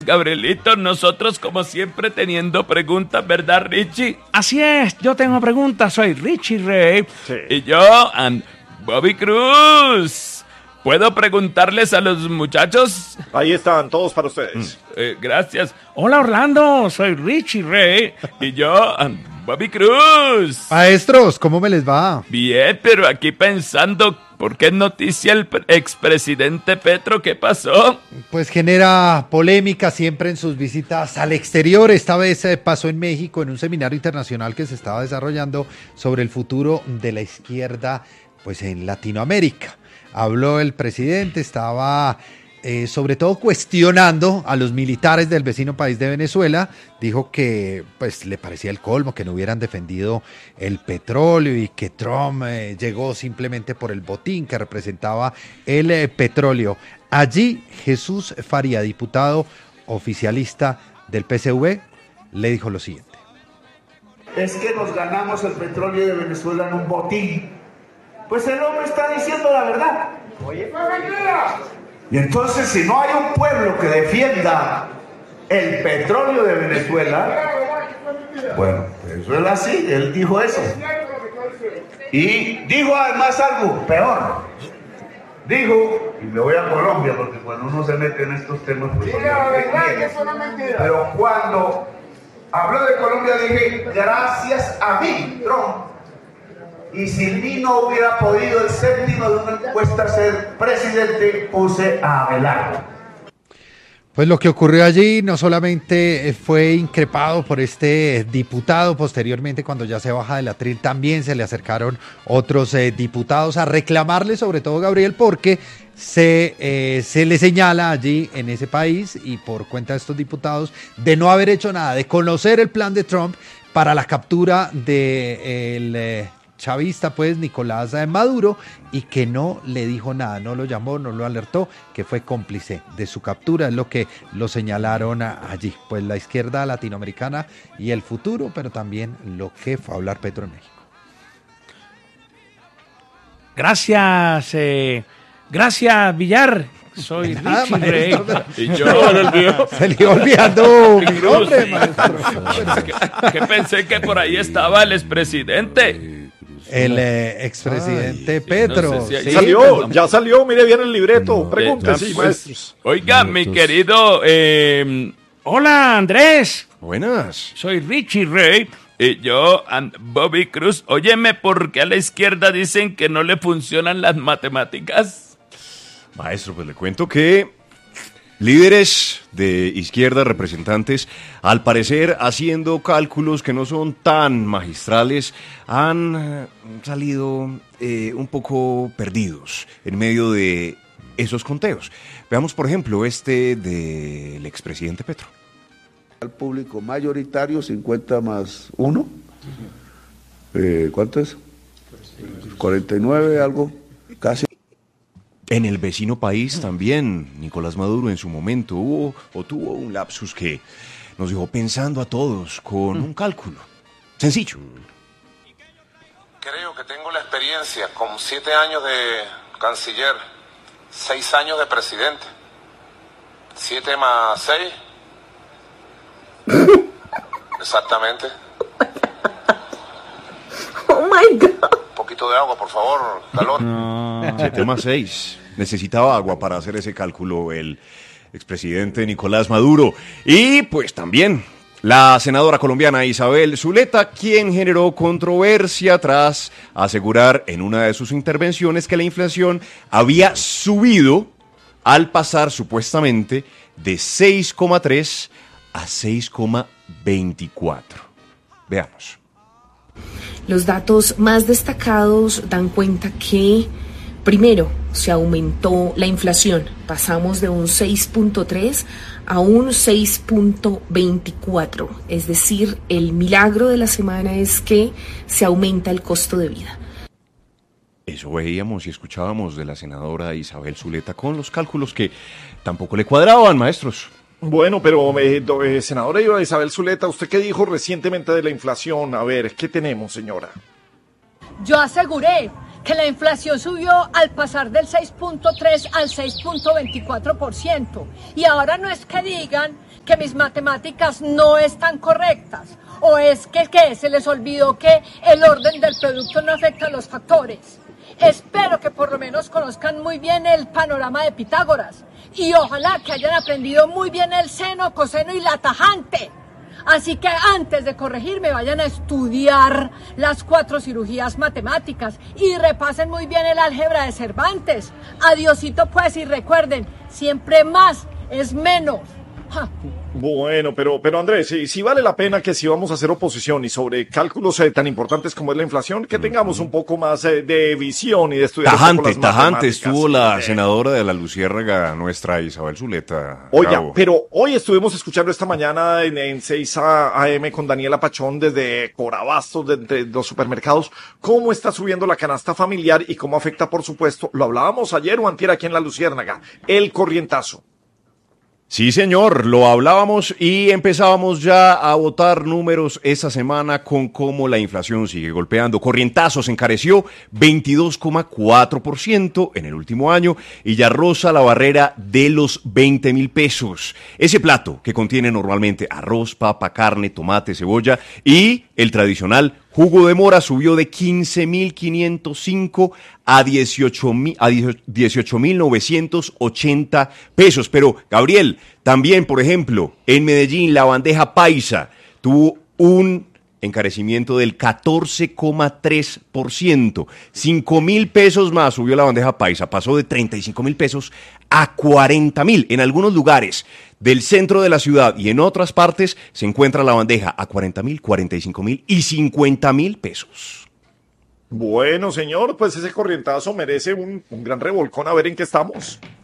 Gabrielito, nosotros como siempre teniendo preguntas, ¿verdad, Richie? Así es, yo tengo preguntas, soy Richie Ray. Sí. Y yo, Bobby Cruz. ¿Puedo preguntarles a los muchachos? Ahí están, todos para ustedes. Gracias. Hola Orlando, soy Richie Ray. Y yo, Bobby Cruz. Maestros, ¿cómo me les va? Bien, pero aquí pensando, ¿por qué noticia el expresidente Petro? ¿Qué pasó? Pues genera polémica siempre en sus visitas al exterior. Esta vez pasó en México en un seminario internacional que se estaba desarrollando sobre el futuro de la izquierda, pues en Latinoamérica. Habló el presidente, estaba sobre todo cuestionando a los militares del vecino país de Venezuela. Dijo que pues le parecía el colmo que no hubieran defendido el petróleo y que Trump llegó simplemente por el botín que representaba el petróleo. Allí Jesús Faría, diputado oficialista del PSV, le dijo lo siguiente. Es que nos ganamos el petróleo de Venezuela en un botín. Pues el hombre está diciendo la verdad. Oye, y entonces si no hay un pueblo que defienda el petróleo de Venezuela, bueno, eso es así, él dijo eso. Y dijo además algo peor. Dijo, y me voy a Colombia porque cuando uno se mete en estos temas, pues pero cuando habló de Colombia dije, gracias a mí, Trump. Y si mí no hubiera podido el séptimo de una encuesta ser presidente, puse a Abelardo. Pues lo que ocurrió allí no solamente fue increpado por este diputado, posteriormente cuando ya se baja del atril también se le acercaron otros diputados a reclamarle, sobre todo Gabriel, porque se le señala allí en ese país y por cuenta de estos diputados de no haber hecho nada, de conocer el plan de Trump para la captura del chavista, pues, Nicolás Maduro, y que no le dijo nada, no lo llamó, no lo alertó, que fue cómplice de su captura, es lo que lo señalaron allí, pues la izquierda latinoamericana y el futuro, pero también lo que fue a hablar Petro en México. Gracias, gracias Villar. Soy Richie Ray. Y yo se le iba olvidando mi nombre, maestro. Que pensé que por ahí estaba el expresidente. El expresidente Petro. No sé si sí, salió, ya salió, mire bien el libreto. Pregúntese, maestros. Oiga, mi querido... Hola Andrés. Buenas. Soy Richie Ray. Y yo, Bobby Cruz. Óyeme, ¿por qué a la izquierda dicen que no le funcionan las matemáticas? Maestro, pues le cuento que líderes de izquierda, representantes, al parecer haciendo cálculos que no son tan magistrales, han salido un poco perdidos en medio de esos conteos. Veamos, por ejemplo, este del expresidente Petro. Al público mayoritario, 50 más 1. ¿Cuánto es? 49, algo, casi. En el vecino país también, Nicolás Maduro en su momento tuvo un lapsus que nos dejó pensando a todos con un cálculo sencillo. Creo que tengo la experiencia con 7 años de canciller, 6 años de presidente. 7 más 6. Exactamente. Oh my God. Un poquito de agua, por favor, calor. No. 7 más 6. Necesitaba agua para hacer ese cálculo el expresidente Nicolás Maduro. Y pues también la senadora colombiana Isabel Zuleta, quien generó controversia tras asegurar en una de sus intervenciones que la inflación había subido al pasar supuestamente de 6,3 a 6,24. Veamos. Los datos más destacados dan cuenta que, primero, se aumentó la inflación. Pasamos de un 6.3 a un 6.24. Es decir, el milagro de la semana es que se aumenta el costo de vida. Eso veíamos y escuchábamos de la senadora Isabel Zuleta con los cálculos que tampoco le cuadraban, maestros. Bueno, pero senadora Isabel Zuleta, ¿usted qué dijo recientemente de la inflación? A ver, ¿qué tenemos, señora? Yo aseguré que la inflación subió al pasar del 6.3 al 6.24%. Y ahora no es que digan que mis matemáticas no están correctas. ¿O es que se les olvidó que el orden del producto no afecta a los factores? Espero que por lo menos conozcan muy bien el panorama de Pitágoras. Y ojalá que hayan aprendido muy bien el seno, coseno y la tajante. Así que antes de corregirme vayan a estudiar las 4 cirugías matemáticas y repasen muy bien el álgebra de Cervantes. Adiosito pues y recuerden, siempre más es menos. ¡Ja! Bueno, pero Andrés, si vale la pena que si vamos a hacer oposición y sobre cálculos tan importantes como es la inflación, que tengamos un poco más de visión y de estudiar un poco las Tajante matemáticas. estuvo la senadora de la Luciérnaga, nuestra Isabel Zuleta. Oiga, Bravo. pero hoy estuvimos escuchando esta mañana en 6 AM con Daniela Pachón desde Corabastos, de los supermercados, cómo está subiendo la canasta familiar y cómo afecta, por supuesto, lo hablábamos ayer o antier aquí en la Luciérnaga, el corrientazo. Sí, señor, lo hablábamos y empezábamos ya a botar números esta semana con cómo la inflación sigue golpeando. Corrientazo se encareció 22,4% en el último año y ya roza la barrera de los 20,000 pesos. Ese plato que contiene normalmente arroz, papa, carne, tomate, cebolla y el tradicional jugo de mora subió de 15,505 a 18,980 pesos. Pero, Gabriel, también, por ejemplo, en Medellín la bandeja paisa tuvo un encarecimiento del 14,3%. 5,000 pesos más subió la bandeja paisa, pasó de 35,000 pesos a 40,000. En algunos lugares del centro de la ciudad y en otras partes se encuentra la bandeja a 40,000, 45,000 y 50,000 pesos. Bueno, señor, pues ese corrientazo merece un gran revolcón, a ver en qué estamos.